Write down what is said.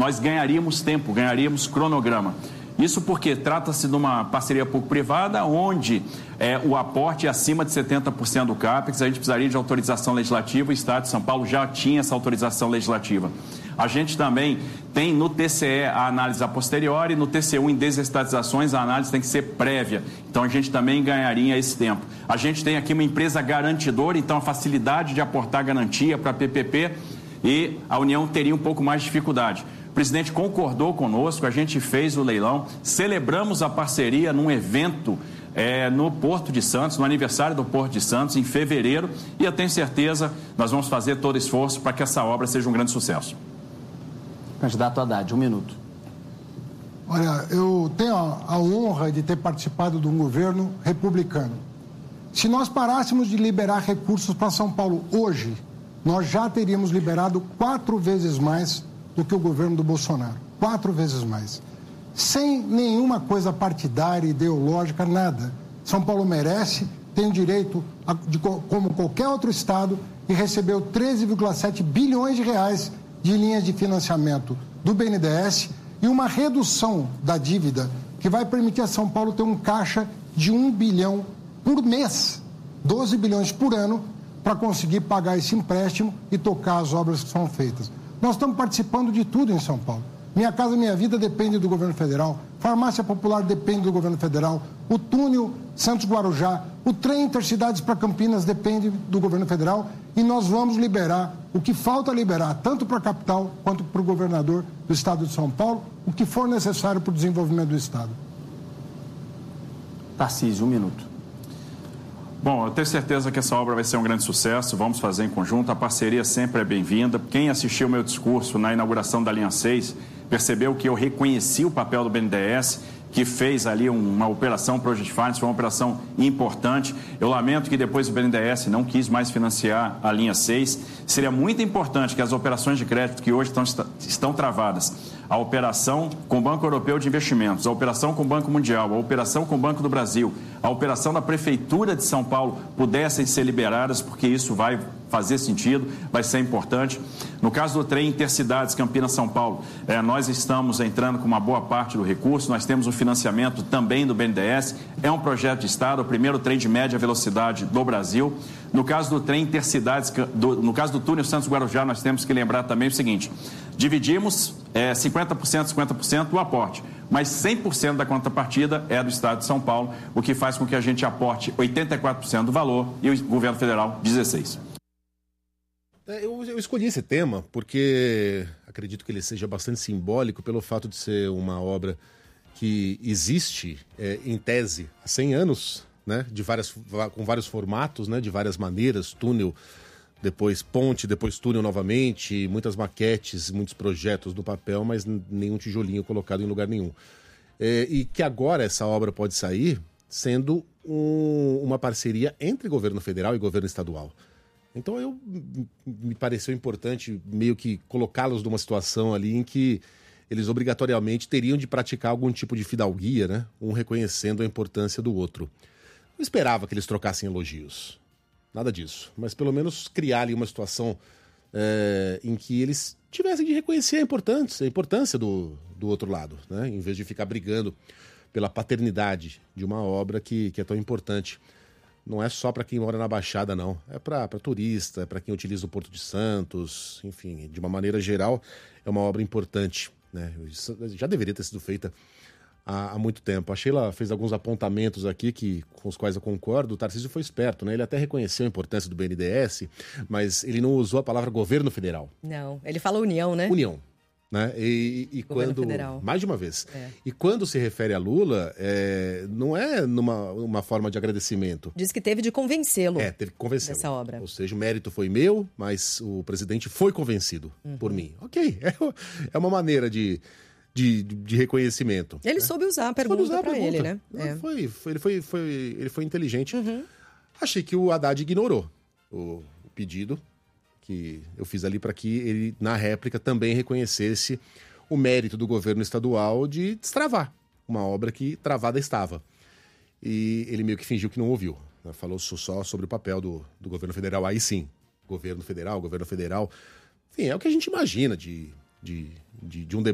nós ganharíamos tempo, ganharíamos cronograma. Isso porque trata-se de uma parceria público-privada onde o aporte é acima de 70% do CAPEX, a gente precisaria de autorização legislativa, o Estado de São Paulo já tinha essa autorização legislativa. A gente também tem no TCE a análise a posteriori, no TCU em desestatizações a análise tem que ser prévia, então a gente também ganharia esse tempo. A gente tem aqui uma empresa garantidora, então a facilidade de aportar garantia para a PPP e a União teria um pouco mais de dificuldade. O presidente concordou conosco, a gente fez o leilão, celebramos a parceria num evento no Porto de Santos, no aniversário do Porto de Santos, em fevereiro, e eu tenho certeza nós vamos fazer todo esforço para que essa obra seja um grande sucesso. Candidato Haddad, 1 minuto. Olha, eu tenho a honra de ter participado de um governo republicano. Se nós parássemos de liberar recursos para São Paulo hoje, nós já teríamos liberado 4 vezes mais do que o governo do Bolsonaro. 4 vezes mais. Sem nenhuma coisa partidária, ideológica, nada. São Paulo merece, tem o direito, como qualquer outro estado, e recebeu 13,7 bilhões de reais de linhas de financiamento do BNDES e uma redução da dívida que vai permitir a São Paulo ter um caixa de 1 bilhão por mês, 12 bilhões por ano, para conseguir pagar esse empréstimo e tocar as obras que são feitas. Nós estamos participando de tudo em São Paulo. Minha Casa Minha Vida depende do governo federal, Farmácia Popular depende do governo federal, o túnel Santos-Guarujá, o trem Intercidades para Campinas depende do governo federal e nós vamos liberar o que falta liberar, tanto para a capital quanto para o governador do estado de São Paulo, o que for necessário para o desenvolvimento do estado. Tarcísio, 1 minuto. Bom, eu tenho certeza que essa obra vai ser um grande sucesso, vamos fazer em conjunto, a parceria sempre é bem-vinda. Quem assistiu o meu discurso na inauguração da linha 6 percebeu que eu reconheci o papel do BNDES, que fez ali uma operação Project Finance, foi uma operação importante. Eu lamento que depois o BNDES não quis mais financiar a linha 6. Seria muito importante que as operações de crédito que hoje estão travadas, a operação com o Banco Europeu de Investimentos, a operação com o Banco Mundial, a operação com o Banco do Brasil, a operação da Prefeitura de São Paulo pudessem ser liberadas, porque isso vai fazer sentido, vai ser importante. No caso do trem Intercidades Campinas-São Paulo, nós estamos entrando com uma boa parte do recurso, nós temos o financiamento também do BNDES, é um projeto de Estado, o primeiro trem de média velocidade do Brasil. No caso do trem Intercidades, no caso do túnel Santos-Guarujá, nós temos que lembrar também o seguinte, dividimos 50% o aporte, mas 100% da contrapartida é do Estado de São Paulo, o que faz com que a gente aporte 84% do valor e o governo federal 16%. Eu escolhi esse tema porque acredito que ele seja bastante simbólico pelo fato de ser uma obra que existe, em tese, há 100 anos, né, com vários formatos, né, de várias maneiras, túnel, depois ponte, depois túnel novamente, muitas maquetes, muitos projetos no papel, mas nenhum tijolinho colocado em lugar nenhum. E que agora essa obra pode sair sendo uma parceria entre governo federal e governo estadual. Então me pareceu importante meio que colocá-los numa situação ali em que eles obrigatoriamente teriam de praticar algum tipo de fidalguia, né? Um reconhecendo a importância do outro. Não esperava que eles trocassem elogios, nada disso, mas pelo menos criar ali uma situação em que eles tivessem de reconhecer a importância do outro lado, né? Em vez de ficar brigando pela paternidade de uma obra que é tão importante. Não é só para quem mora na Baixada, não. É para turista, é para quem utiliza o Porto de Santos, enfim, de uma maneira geral, é uma obra importante, né? Já deveria ter sido feita há muito tempo. A Sheila fez alguns apontamentos aqui com os quais eu concordo. O Tarcísio foi esperto, né? Ele até reconheceu a importância do BNDES, mas ele não usou a palavra governo federal. Não, ele falou União, né? União. Né? E quando federal. Mais de uma vez. E quando se refere a Lula, não é numa forma de agradecimento. Diz que teve de convencê-lo. Teve que convencê-lo. Dessa obra. Ou seja, o mérito foi meu, mas o presidente foi convencido por mim. Ok, é uma maneira de reconhecimento. Ele soube usar a pergunta para ele, né? Ele foi inteligente. Achei que o Haddad ignorou o pedido que eu fiz ali para que ele, na réplica, também reconhecesse o mérito do governo estadual de destravar uma obra que travada estava. E ele meio que fingiu que não ouviu, né? Falou só sobre o papel do governo federal. Aí sim, governo federal. Enfim, é o que a gente imagina de um debate